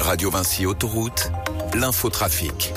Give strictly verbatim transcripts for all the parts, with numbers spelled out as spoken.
Radio Vinci Autoroute, l'infotrafic.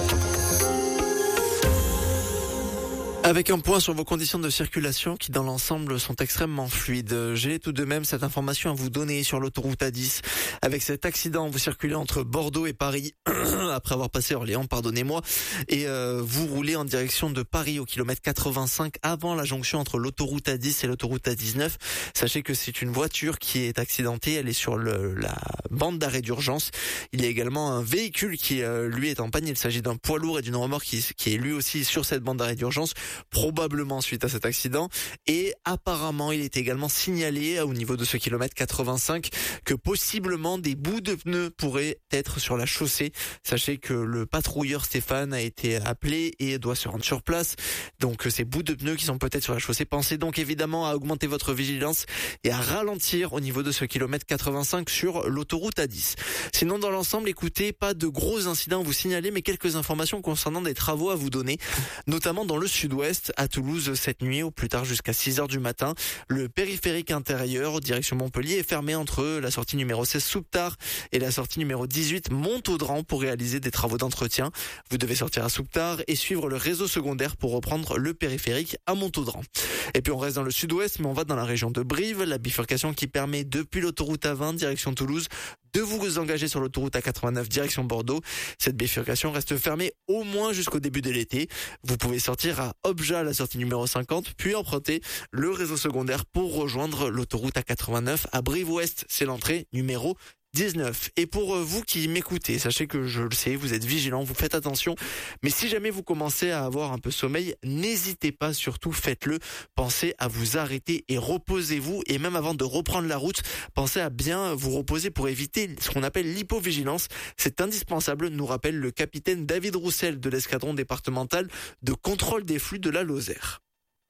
Avec un point sur vos conditions de circulation qui dans l'ensemble sont extrêmement fluides. J'ai tout de même cette information à vous donner sur l'autoroute A dix. Avec cet accident, vous circulez entre Bordeaux et Paris, après avoir passé Orléans, pardonnez-moi, et euh, vous roulez en direction de Paris au kilomètre quatre-vingt-cinq avant la jonction entre l'autoroute A dix et l'autoroute A dix-neuf. Sachez que c'est une voiture qui est accidentée, elle est sur le, la bande d'arrêt d'urgence. Il y a également un véhicule qui euh, lui est en panne, il s'agit d'un poids lourd et d'une remorque qui, qui est lui aussi sur cette bande d'arrêt d'urgence, probablement suite à cet accident. Et apparemment, il est également signalé au niveau de ce kilomètre quatre-vingt-cinq que possiblement des bouts de pneus pourraient être sur la chaussée. Sachez que le patrouilleur Stéphane a été appelé et doit se rendre sur place. Donc ces bouts de pneus qui sont peut-être sur la chaussée, pensez donc évidemment à augmenter votre vigilance et à ralentir au niveau de ce kilomètre quatre-vingt-cinq sur l'autoroute A dix. Sinon, dans l'ensemble, écoutez, pas de gros incidents à vous signaler, mais quelques informations concernant des travaux à vous donner, notamment dans le sud-ouest, à Toulouse, cette nuit, au plus tard jusqu'à six heures du matin. Le périphérique intérieur, direction Montpellier, est fermé entre la sortie numéro seize Souptard et la sortie numéro dix-huit Montaudran pour réaliser des travaux d'entretien. Vous devez sortir à Souptard et suivre le réseau secondaire pour reprendre le périphérique à Montaudran. Et puis on reste dans le sud-ouest, mais on va dans la région de Brive, la bifurcation qui permet depuis l'autoroute A vingt direction Toulouse de vous engager sur l'autoroute A quatre-vingt-neuf direction Bordeaux. Cette bifurcation reste fermée au moins jusqu'au début de l'été. Vous pouvez sortir à Objat, la sortie numéro cinquante, puis emprunter le réseau secondaire pour rejoindre l'autoroute A quatre-vingt-neuf à Brive-Ouest. C'est l'entrée numéro dix-neuf. Et pour vous qui m'écoutez, sachez que je le sais, vous êtes vigilants, vous faites attention. Mais si jamais vous commencez à avoir un peu sommeil, n'hésitez pas, surtout faites-le. Pensez à vous arrêter et reposez-vous. Et même avant de reprendre la route, pensez à bien vous reposer pour éviter ce qu'on appelle l'hypovigilance. C'est indispensable, nous rappelle le capitaine David Roussel de l'escadron départemental de contrôle des flux de la Lozère.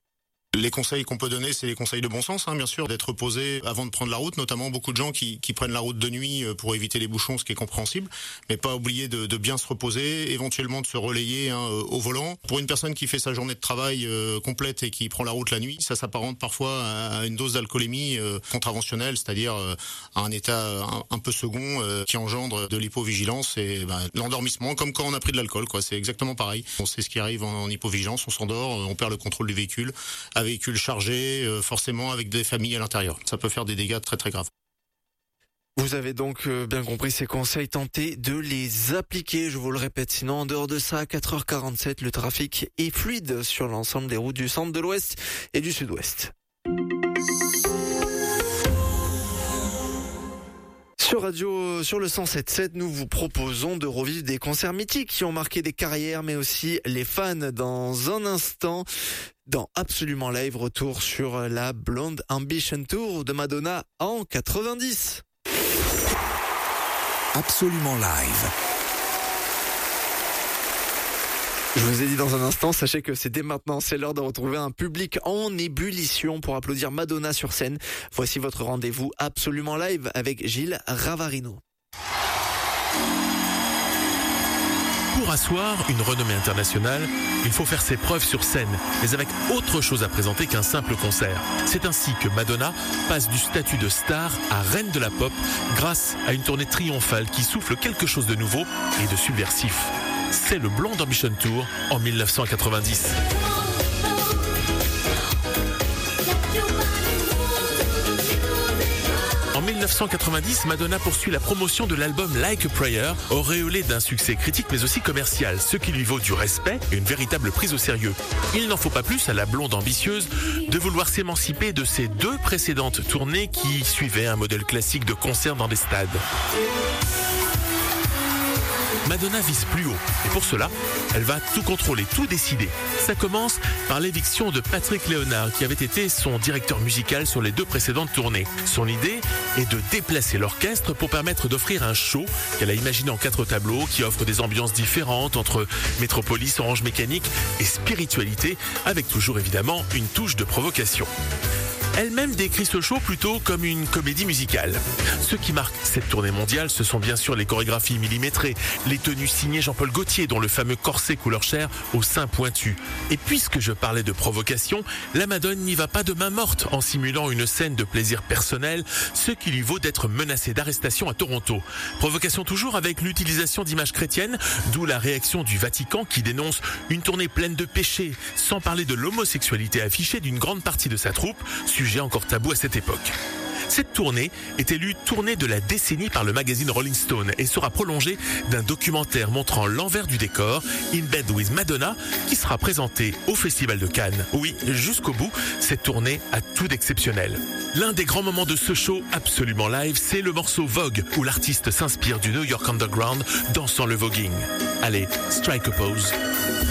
Les conseils qu'on peut donner, c'est les conseils de bon sens, hein, bien sûr, d'être posé avant de prendre la route, notamment beaucoup de gens qui, qui prennent la route de nuit pour éviter les bouchons, ce qui est compréhensible, mais pas oublier de, de bien se reposer, éventuellement de se relayer hein, au volant. Pour une personne qui fait sa journée de travail euh, complète et qui prend la route la nuit, ça s'apparente parfois à une dose d'alcoolémie euh, contraventionnelle, c'est-à-dire euh, à un état un, un peu second euh, qui engendre de l'hypovigilance et ben, l'endormissement, comme quand on a pris de l'alcool, quoi. C'est exactement pareil. On sait ce qui arrive en, en hypovigilance, on s'endort, on perd le contrôle du véhicule. Un véhicule chargé, euh, forcément avec des familles à l'intérieur. Ça peut faire des dégâts très très graves. Vous avez donc euh, bien compris ces conseils, tentez de les appliquer, je vous le répète. Sinon, en dehors de ça, à quatre heures quarante-sept, le trafic est fluide sur l'ensemble des routes du centre, de l'ouest et du sud-ouest. Sur Radio, sur le cent sept sept, nous vous proposons de revivre des concerts mythiques qui ont marqué des carrières, mais aussi les fans. Dans un instant, dans Absolument Live, retour sur la Blonde Ambition Tour de Madonna en quatre-vingt-dix. Absolument Live. Je vous ai dit dans un instant, sachez que c'est dès maintenant, c'est l'heure de retrouver un public en ébullition pour applaudir Madonna sur scène. Voici votre rendez-vous Absolument Live avec Gilles Ravarino. Pour asseoir une renommée internationale, il faut faire ses preuves sur scène, mais avec autre chose à présenter qu'un simple concert. C'est ainsi que Madonna passe du statut de star à reine de la pop grâce à une tournée triomphale qui souffle quelque chose de nouveau et de subversif. C'est le Blonde Ambition Tour en dix-neuf cent quatre-vingt-dix. En dix-neuf cent quatre-vingt-dix, Madonna poursuit la promotion de l'album Like a Prayer, auréolé d'un succès critique mais aussi commercial, ce qui lui vaut du respect et une véritable prise au sérieux. Il n'en faut pas plus à la blonde ambitieuse de vouloir s'émanciper de ses deux précédentes tournées qui suivaient un modèle classique de concert dans des stades. Madonna vise plus haut et pour cela, elle va tout contrôler, tout décider. Ça commence par l'éviction de Patrick Léonard qui avait été son directeur musical sur les deux précédentes tournées. Son idée est de déplacer l'orchestre pour permettre d'offrir un show qu'elle a imaginé en quatre tableaux qui offre des ambiances différentes entre métropolis, orange mécanique et spiritualité avec toujours évidemment une touche de provocation. Elle-même décrit ce show plutôt comme une comédie musicale. Ce qui marque cette tournée mondiale, ce sont bien sûr les chorégraphies millimétrées, les tenues signées Jean-Paul Gaultier, dont le fameux corset couleur chair au sein pointu. Et puisque je parlais de provocation, la Madone n'y va pas de main morte en simulant une scène de plaisir personnel, ce qui lui vaut d'être menacée d'arrestation à Toronto. Provocation toujours avec l'utilisation d'images chrétiennes, d'où la réaction du Vatican qui dénonce une tournée pleine de péchés, sans parler de l'homosexualité affichée d'une grande partie de sa troupe, sujet encore tabou à cette époque. Cette tournée est élue tournée de la décennie par le magazine Rolling Stone et sera prolongée d'un documentaire montrant l'envers du décor, In Bed with Madonna, qui sera présenté au Festival de Cannes. Oui, jusqu'au bout, cette tournée a tout d'exceptionnel. L'un des grands moments de ce show absolument live, c'est le morceau Vogue, où l'artiste s'inspire du New York Underground dansant le voguing. Allez, strike a pose.